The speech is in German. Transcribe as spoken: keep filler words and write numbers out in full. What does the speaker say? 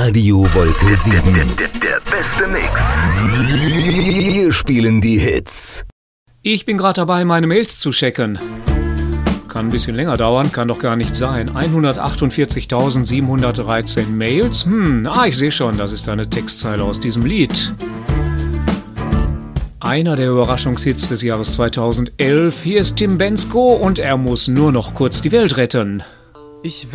Radio Wolke sieben. Der, der, der beste Mix. Wir spielen die Hits. Ich bin gerade dabei, meine Mails zu checken. Kann ein bisschen länger dauern, kann doch gar nicht sein. hundertachtundvierzigtausendsiebenhundertdreizehn Mails? Hm, ah, ich sehe schon, das ist eine Textzeile aus diesem Lied. Einer der Überraschungshits des Jahres zweitausendelf. Hier ist Tim Bendzko und er muss nur noch kurz die Welt retten. Ich